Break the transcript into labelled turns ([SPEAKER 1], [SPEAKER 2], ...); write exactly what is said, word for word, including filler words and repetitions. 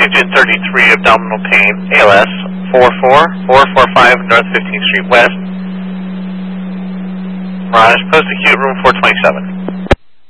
[SPEAKER 1] Patient thirty-three, abdominal pain, A L S, four four four four five North fifteenth Street West. Mirage, post acute room four twenty-seven.